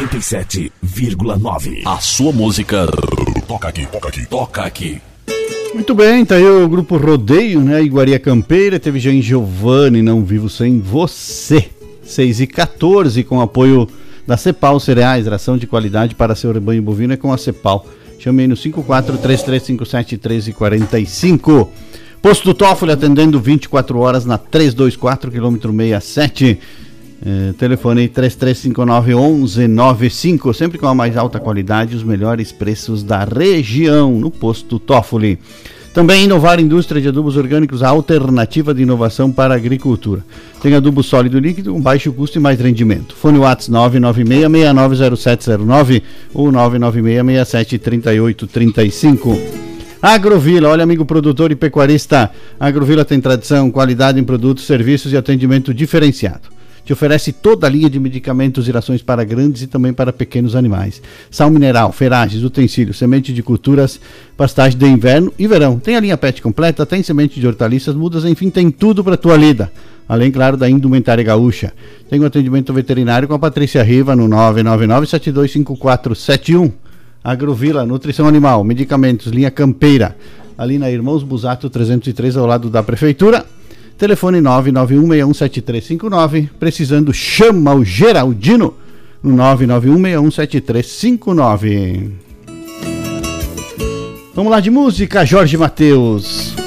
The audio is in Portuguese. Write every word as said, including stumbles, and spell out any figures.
oitenta e sete vírgula nove. A sua música toca aqui, toca aqui, toca aqui. Muito bem, tá aí o grupo Rodeio, né? Iguaria Campeira, teve Jean Giovanni, Não Vivo Sem Você. seis e quatorze, com apoio da Cepal Cereais, ração de qualidade para seu rebanho bovino é com a Cepal. Chame aí no cinco quatro três três cinco sete um três quatro cinco. Posto Toffoli atendendo vinte e quatro horas na trezentos e vinte e quatro, quilômetro sessenta e sete. É, telefone três três cinco nove um um nove cinco, sempre com a mais alta qualidade e os melhores preços da região no Posto Toffoli. Também Inovar Indústria de Adubos Orgânicos, a alternativa de inovação para a agricultura. Tem adubo sólido líquido com baixo custo e mais rendimento. Fone WhatsApp nove nove seis, seis nove zero sete zero nove ou nove nove seis, seis sete três oito três cinco. Agrovila, olha amigo produtor e pecuarista, Agrovila tem tradição, qualidade em produtos, serviços e atendimento diferenciado. Te oferece toda a linha de medicamentos e rações para grandes e também para pequenos animais. Sal mineral, ferragens, utensílios, semente de culturas, pastagem de inverno e verão. Tem a linha pet completa, tem semente de hortaliças, mudas, enfim, tem tudo para tua lida. Além, claro, da indumentária gaúcha. Tem o um atendimento veterinário com a Patrícia Riva no nove nove nove sete dois cinco quatro sete um. Agrovila, nutrição animal, medicamentos, linha campeira. Ali na Irmãos Busato trezentos e três, ao lado da prefeitura. Telefone nove nove um seis um sete três cinco nove. Precisando, chama o Geraldino no nove nove um seis um sete três cinco nove. Vamos lá de música, Jorge Mateus.